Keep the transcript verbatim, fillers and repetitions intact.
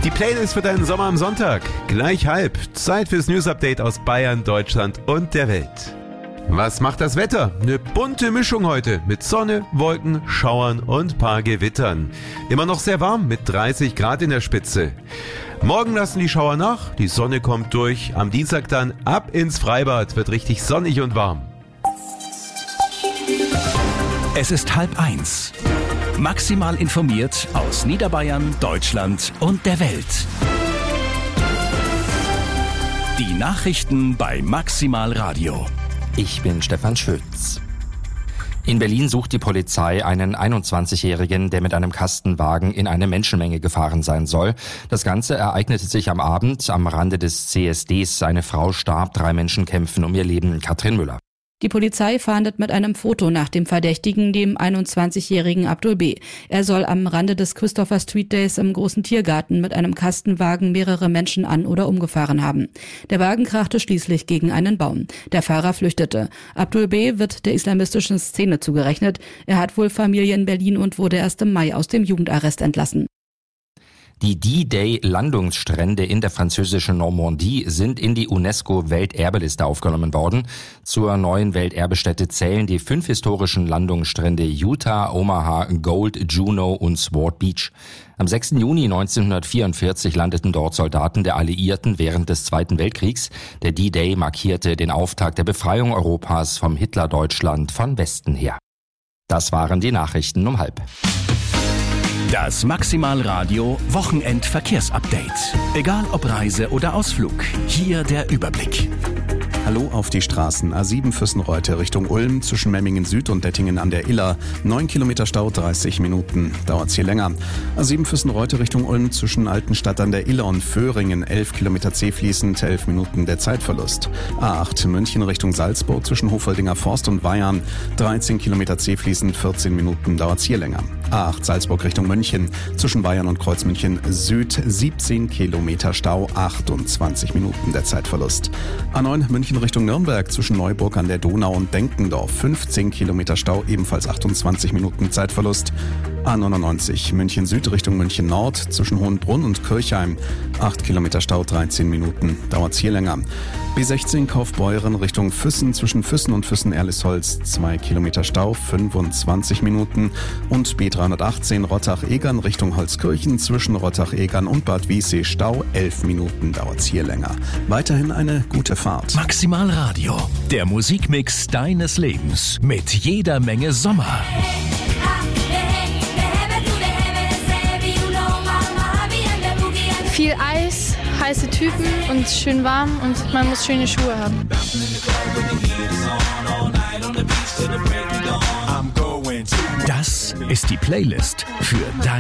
Die Playlist für deinen Sommer am Sonntag. Gleich halb. Zeit fürs News-Update aus Bayern, Deutschland und der Welt. Was macht das Wetter? Eine bunte Mischung heute mit Sonne, Wolken, Schauern und paar Gewittern. Immer noch sehr warm mit dreißig Grad in der Spitze. Morgen lassen die Schauer nach, die Sonne kommt durch. Am Dienstag dann ab ins Freibad, wird richtig sonnig und warm. Es ist halb eins. Maximal informiert aus Niederbayern, Deutschland und der Welt. Die Nachrichten bei Maximal Radio. Ich bin Stefan Schütz. In Berlin sucht die Polizei einen einundzwanzigjährigen, der mit einem Kastenwagen in eine Menschenmenge gefahren sein soll. Das Ganze ereignete sich am Abend am Rande des C S Ds. Eine Frau starb, drei Menschen kämpfen um ihr Leben. Katrin Müller. Die Polizei fahndet mit einem Foto nach dem Verdächtigen, dem einundzwanzigjährigen Abdul B. Er soll am Rande des Christopher Street Days im großen Tiergarten mit einem Kastenwagen mehrere Menschen an- oder umgefahren haben. Der Wagen krachte schließlich gegen einen Baum. Der Fahrer flüchtete. Abdul B. wird der islamistischen Szene zugerechnet. Er hat wohl Familie in Berlin und wurde erst im Mai aus dem Jugendarrest entlassen. Die D-Day-Landungsstrände in der französischen Normandie sind in die UNESCO-Welterbeliste aufgenommen worden. Zur neuen Welterbestätte zählen die fünf historischen Landungsstrände Utah, Omaha, Gold, Juno und Sword Beach. Am sechsten Juni neunzehnhundertvierundvierzig landeten dort Soldaten der Alliierten während des Zweiten Weltkriegs. Der D-Day markierte den Auftakt der Befreiung Europas vom Hitler-Deutschland von Westen her. Das waren die Nachrichten um halb. Das Maximalradio Wochenendverkehrsupdate. Egal ob Reise oder Ausflug, hier der Überblick. Hallo auf die Straßen. A sieben Füssenreute Richtung Ulm zwischen Memmingen Süd und Dettingen an der Iller. neun Kilometer Stau, dreißig Minuten. Dauert's hier länger. A sieben Füssenreute Richtung Ulm zwischen Altenstadt an der Iller und Föhringen. elf Kilometer zäh fließend, elf Minuten der Zeitverlust. A acht München Richtung Salzburg zwischen Hofoldinger Forst und Weyarn. dreizehn Kilometer zäh fließend, vierzehn Minuten dauert's hier länger. A acht Salzburg Richtung München zwischen Weyarn und Kreuzmünchen Süd. siebzehn Kilometer Stau, achtundzwanzig Minuten der Zeitverlust. A neun München Richtung Nürnberg zwischen Neuburg an der Donau und Denkendorf. fünfzehn Kilometer Stau, ebenfalls achtundzwanzig Minuten Zeitverlust. A neunundneunzig München Süd Richtung München Nord zwischen Hohenbrunn und Kirchheim. acht Kilometer Stau, dreizehn Minuten. Dauert's hier länger. B sechzehn Kaufbeuren Richtung Füssen zwischen Füssen und Füssen-Erlisholz. zwei Kilometer Stau, fünfundzwanzig Minuten. Und B dreihundertachtzehn Rottach-Egern Richtung Holzkirchen zwischen Rottach-Egern und Bad Wiessee. Stau, elf Minuten. Dauert's hier länger. Weiterhin eine gute Fahrt. Maximalradio, der Musikmix deines Lebens mit jeder Menge Sommer. Viel Eis, heiße Typen und schön warm und man muss schöne Schuhe haben. Das ist die Playlist für dein